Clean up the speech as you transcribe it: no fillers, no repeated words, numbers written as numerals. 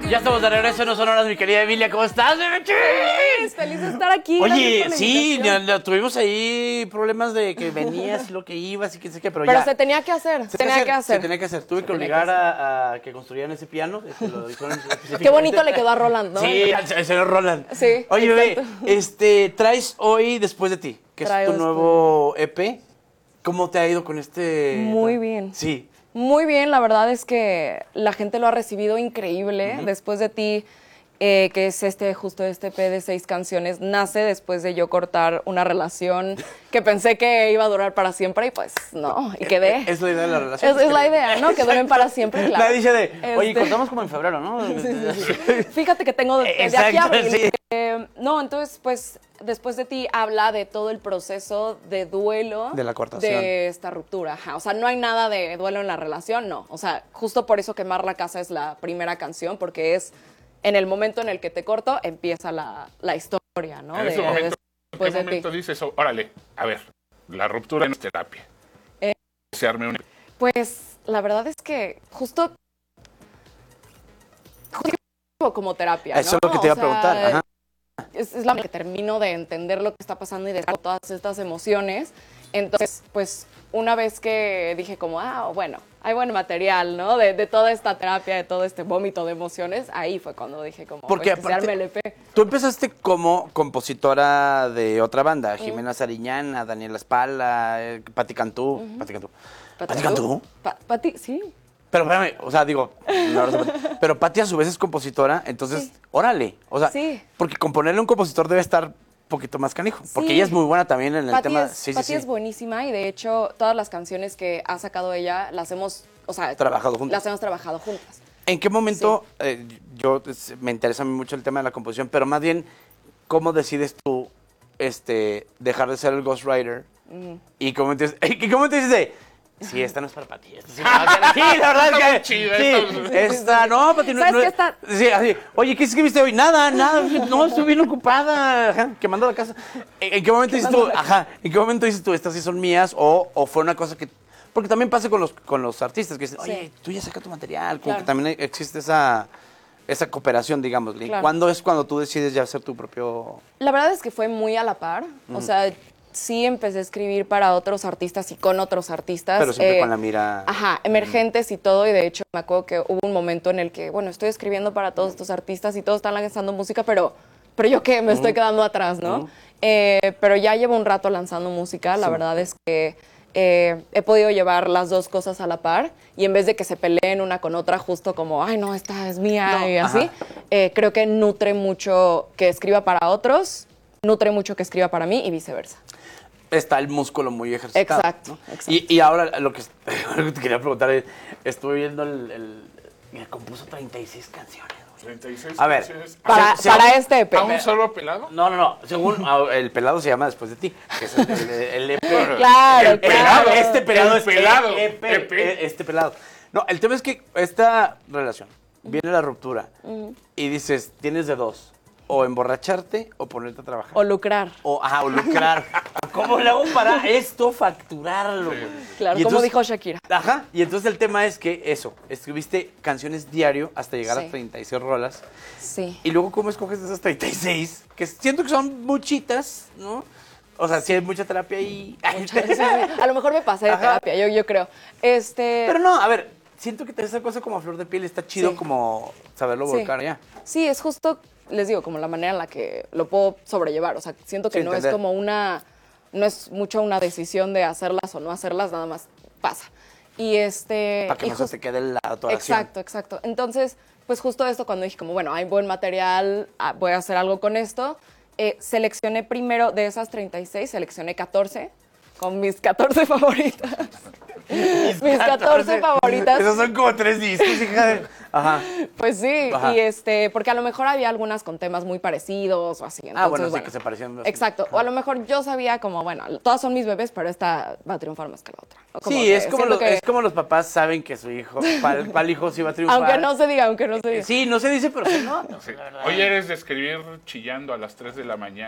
Ya estamos de regreso en No Son Horas, mi querida Emilia. ¿Cómo estás, bebé? Feliz de estar aquí. Oye, sí, tuvimos ahí problemas de que venías y lo que ibas y qué sé qué, pero ya. se tenía que hacer, se tenía que hacer. Se tenía que hacer. Tuve que obligar a que construyeran ese piano. Lo dijeron Qué bonito le quedó a Roland, ¿no? Sí, al señor Roland. Sí, oye, exacto. bebé, traes hoy Después de ti, que Traigo es tu nuevo EP. ¿Cómo te ha ido con este? Muy bien. Sí. Muy bien, la verdad es que la gente lo ha recibido increíble. Después de ti, que es justo este EP de 6 canciones, nace después de yo cortar una relación que pensé que iba a durar para siempre y pues no, y quedé. Es la idea de la relación. Es la idea, ¿no? Que duren para siempre, claro. La dice de, oye, cortamos como en febrero, ¿no? Fíjate que tengo de aquí a Exacto, abril. sí. No, entonces, pues, Después de ti habla de todo el proceso de duelo De la cortación. de esta ruptura. Ajá. O sea, no hay nada de duelo en la relación, no. O sea, justo por eso Quemar la Casa es la primera canción, porque es en el momento en el que te corto, empieza la historia, ¿no? En ese momento, ¿en Después qué de momento ti. dices, órale, a ver, la ruptura no es terapia? Se arme un... Pues, la verdad es que justo como terapia, ¿no? Eso es lo que te iba a preguntar. Ajá. Es la que termino de entender lo que está pasando y de todas estas emociones. Entonces, pues, una vez que dije como, bueno, hay buen material, ¿no? De toda esta terapia, de todo este vómito de emociones, ahí fue cuando dije como, Porque pues, que se arme el EP. tú empezaste como compositora de otra banda, Jimena Sariñana, Daniela Spala, Pati Cantú. ¿Pati Cantú? ¿Pati Cantú? Pati, sí. Pero espérame, o sea, digo, pero Pati a su vez es compositora, entonces, Sí. órale. O sea, Sí. porque componerle a un compositor debe estar un poquito más canijo. Porque Sí. ella es muy buena también en el Pati tema. Pati es buenísima y de hecho todas las canciones que ha sacado ella las hemos, Trabajado juntas. Las hemos trabajado juntas. ¿En qué momento, me interesa a mí mucho el tema de la composición, pero más bien, ¿cómo decides tú dejar de ser el ghostwriter? ¿Y cómo te dices de, sí, esta no es para Pati? Sí, la verdad es que, chida, esta, no, Pati, no. ¿Sabes no, qué está? Sí, así, oye, ¿qué escribiste hoy? Nada, no, estoy bien ocupada, ajá, quemando la casa. ¿En qué momento dices tú, ¿en qué momento dices tú, estas sí son mías? O fue una cosa que, porque también pasa con los artistas, que dicen, oye, Sí. tú ya saca tu material, como Claro. que también existe esa cooperación, digamos. Claro. ¿Cuándo es cuando tú decides ya hacer tu propio...? La verdad es que fue muy a la par. O sea, sí empecé a escribir para otros artistas y con otros artistas. Pero siempre con la mira... Ajá, emergentes y todo. Y de hecho me acuerdo que hubo un momento en el que, bueno, estoy escribiendo para todos estos artistas y todos están lanzando música, pero yo qué, me estoy quedando atrás, ¿no? Pero ya llevo un rato lanzando música. La verdad es que he podido llevar las dos cosas a la par y en vez de que se peleen una con otra justo como, ay no, esta es mía No, y así, creo que nutre mucho que escriba para otros, nutre mucho que escriba para mí y viceversa. Está el músculo muy ejercitado. Exacto, ¿no? exacto. Y ahora lo que te quería preguntar es, estuve viendo me compuso 36 canciones. 36 A ver, canciones. Para este EP. ¿A un solo pelado? No, según el pelado se llama Después de ti, que es el EP. Claro, El pelado, claro. este pelado El es pelado, EP, EP. este pelado. No, el tema es que esta relación, viene la ruptura y dices, tienes de dos, o emborracharte o ponerte a trabajar. O lucrar. O lucrar. ¿Cómo le hago para esto facturarlo? güey? Claro, Y como entonces- dijo Shakira. Ajá, y entonces el tema es que escribiste canciones diario hasta llegar Sí. a 36 rolas. Sí. Y luego, ¿cómo escoges esas 36? Que siento que son muchitas, ¿no? O sea, sí hay mucha terapia ahí. Sí, sí. A lo mejor me pasé de Ajá. terapia, yo creo. Pero no, a ver, siento que esa cosa como a flor de piel está chido Sí. como saberlo Sí. volcar ya. Sí, es justo, les digo, como la manera en la que lo puedo sobrellevar. O sea, siento que Sí, no entender. es como no es mucho una decisión de hacerlas o no hacerlas, nada más pasa. Y Para que y no se te quede la autoración. Exacto, exacto. Entonces, pues justo esto cuando dije como, bueno, hay buen material, voy a hacer algo con esto, seleccioné primero de esas 36, seleccioné 14 con mis 14 favoritas. Mis 14 favoritas. Esos son como 3 discos, hija. Ajá. Pues sí, Ajá. y porque a lo mejor había algunas con temas muy parecidos o así. Entonces, Bueno, sí, que se parecían bastante. Exacto. O a lo mejor yo sabía como, bueno, todas son mis bebés, pero esta va a triunfar más que la otra. O como Sí, que es como, siento que- es como los papás saben que su hijo, cuál hijo sí va a triunfar. Aunque no se diga, aunque no se diga. Sí, no se dice, pero se nota. Sí. la verdad. Hoy eres de escribir chillando a las 3 de la mañana.